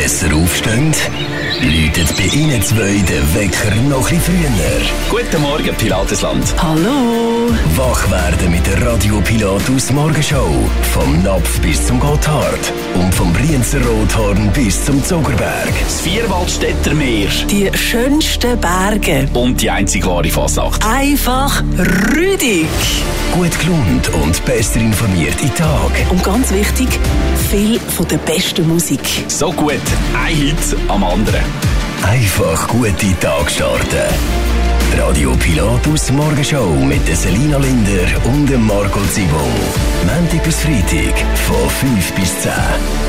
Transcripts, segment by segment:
Besser aufstehen? Läutet bei Ihnen zwei den Wecker noch ein bisschen früher? Guten Morgen, Pilatesland. Hallo. Wach werden mit der Radio Pilatus Morgenshow. Vom Napf bis zum Gotthard. Und vom Brienzer Rothorn bis zum Zuckerberg. Das Vierwaldstätter Meer. Die schönsten Berge. Und die einzig wahre Fasnacht. Einfach rüdig. Gut gelohnt und besser informiert in Tag. Und ganz wichtig, viel von der besten Musik. So gut, ein Hit am anderen. Einfach gute Tag starten. Die Radio Pilatus Morgenshow mit der Selina Linder und dem Marco Zibon. Montag bis Freitag von 5 bis 10.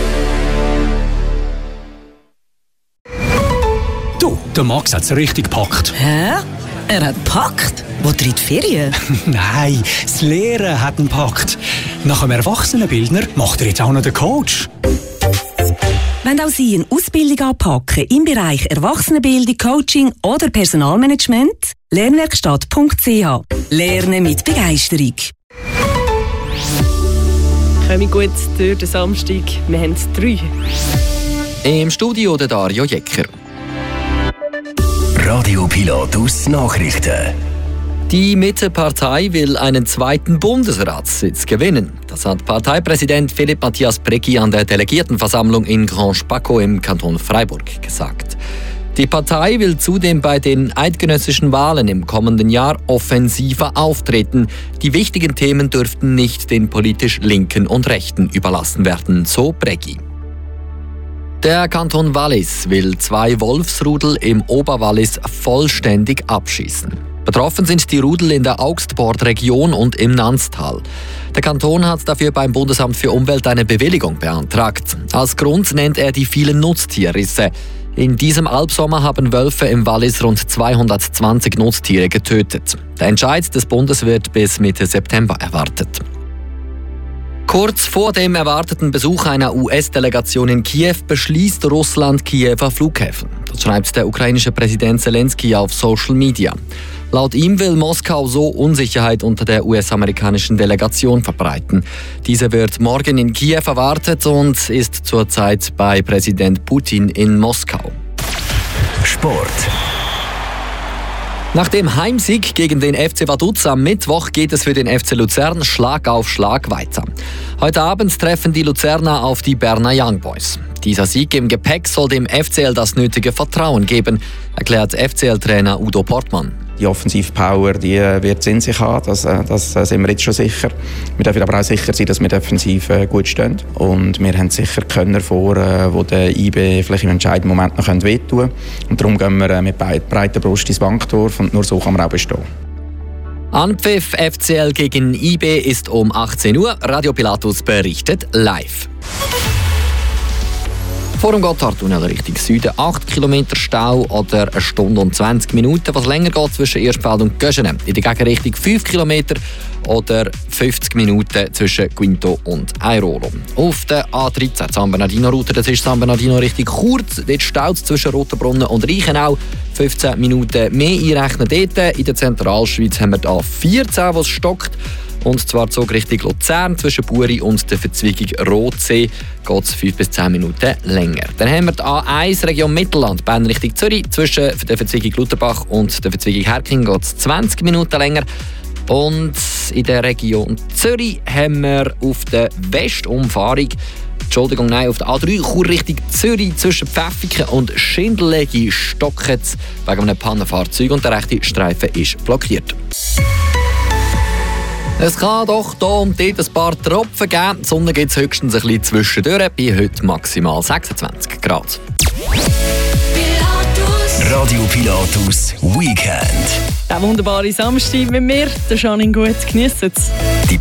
Du, der Max hat es richtig gepackt. Hä? Er hat gepackt? Wo in die Ferien? Nein, das Lehren hat ihn gepackt. Nach dem Erwachsenenbildner macht er jetzt auch noch den Coach. Wenn auch Sie eine Ausbildung anpacken im Bereich Erwachsenenbildung, Coaching oder Personalmanagement, lernwerkstatt.ch. Lernen mit Begeisterung. Kommen gut durch den Samstag. Wir haben 3. Im Studio der Dario Jecker. Radio Pilatus Nachrichten. Die Mittepartei will einen zweiten Bundesratssitz gewinnen. Das hat Parteipräsident Philipp Matthias Brecki an der Delegiertenversammlung in Grand Spaco im Kanton Freiburg gesagt. Die Partei will zudem bei den eidgenössischen Wahlen im kommenden Jahr offensiver auftreten. Die wichtigen Themen dürften nicht den politisch Linken und Rechten überlassen werden, so Brecki. Der Kanton Wallis will 2 Wolfsrudel im Oberwallis vollständig abschießen. Betroffen sind die Rudel in der Augstbord-Region und im Nanstal. Der Kanton hat dafür beim Bundesamt für Umwelt eine Bewilligung beantragt. Als Grund nennt er die vielen Nutztierrisse. In diesem Albsommer haben Wölfe im Wallis rund 220 Nutztiere getötet. Der Entscheid des Bundes wird bis Mitte September erwartet. Kurz vor dem erwarteten Besuch einer US-Delegation in Kiew beschließt Russland Kiewer Flughäfen. Das schreibt der ukrainische Präsident Zelensky auf Social Media. Laut ihm will Moskau so Unsicherheit unter der US-amerikanischen Delegation verbreiten. Diese wird morgen in Kiew erwartet und ist zurzeit bei Präsident Putin in Moskau. Sport. Nach dem Heimsieg gegen den FC Vaduz am Mittwoch geht es für den FC Luzern Schlag auf Schlag weiter. Heute Abend treffen die Luzerner auf die Berner Young Boys. Dieser Sieg im Gepäck soll dem FCL das nötige Vertrauen geben, erklärt FCL-Trainer Udo Portmann. Die Offensivpower, die wird es in sich haben, das sind wir jetzt schon sicher. Wir dürfen aber auch sicher sein, dass wir defensiv gut stehen. Und wir haben sicher Könner vor, die der IB vielleicht im entscheidenden Moment noch wehtun können. Und darum gehen wir mit breiter Brust ins Banktor und nur so kann man auch bestehen. Anpfiff FCL gegen IB ist um 18 Uhr. Radio Pilatus berichtet live. Vor dem Gotthardtunnel Richtung Süden 8 Kilometer Stau oder 1 Stunde und 20 Minuten. Was länger geht zwischen Erstfeld und Göschenen. In der Gegenrichtung 5 Kilometer oder 50 Minuten zwischen Quinto und Airolo. Auf der A13 San Bernardino-Route, das ist San Bernardino Richtung Chur. Dort staut es zwischen Rotenbrunnen und Reichenau. 15 Minuten mehr einrechnen dort. In der Zentralschweiz haben wir die A14, wo es stockt. Und zwar Zug Richtung Luzern zwischen Buri und der Verzweigung Rotsee geht es 5 bis 10 Minuten länger. Dann haben wir die A1 Region Mittelland, Bern Richtung Zürich. Zwischen der Verzweigung Lutherbach und der Verzweigung Herking geht es 20 Minuten länger. Und in der Region Zürich haben wir auf der Westumfahrung, auf der A3 Chur Richtung Zürich zwischen Pfäffiken und Schindelegi stockt es wegen einem Pannenfahrzeug und der rechte Streifen ist blockiert. Es kann doch hier und dort ein paar Tropfen geben. Die Sonne gibt es höchstens ein bisschen zwischendurch, bei heute maximal 26 Grad. Radio Pilatus Weekend. Der wunderbare Samstag mit mir, der Janine Gut, genießt es. Die